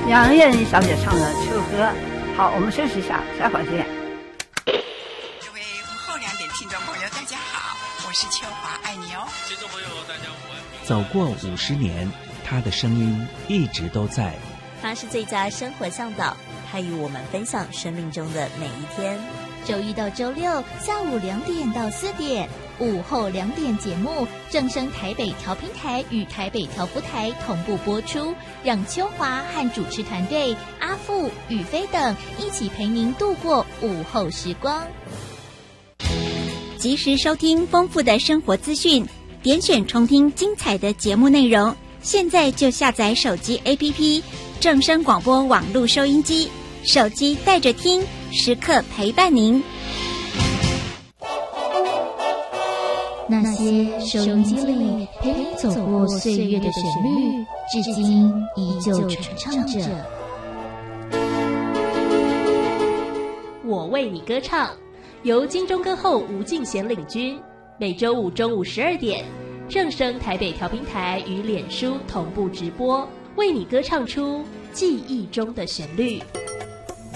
杨艳小姐唱的《秋歌》。好，我们休息一下，待会儿见。 各位午后2点听众朋友，大家好，我是秋华，爱你哦。 听众朋友，大家午安。 走过50年，他的声音一直都在。 他是最佳生活向导，他与我们分享生命中的每一天。 周一到周六下午2点到4点，午后2点节目正声台北调频台与台北调布台同步播出，让秋华和主持团队阿富、宇飞等一起陪您度过午后时光。 及时收听丰富的生活资讯，点选重听精彩的节目内容。现在就下载手机 APP 正声广播网络收音机，手机带着听，时刻陪伴您。 那些收音机里陪你走过岁月的旋律，至今依旧传唱着。 我为你歌唱，由金钟歌后吴敬贤领军，每周五中午12点，正声台北调频台与脸书同步直播，为你歌唱出记忆中的旋律。